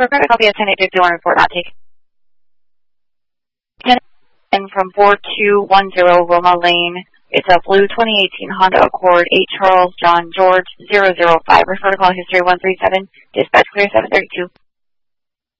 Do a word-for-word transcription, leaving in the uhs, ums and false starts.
Regret a copy of ten eight fifty-one report not taken. ten from four two one zero Roma Lane. It's a blue twenty eighteen Honda Accord, eight Charles John George zero zero five. Refer to call history one three seven. Dispatch clear seven thirty-two.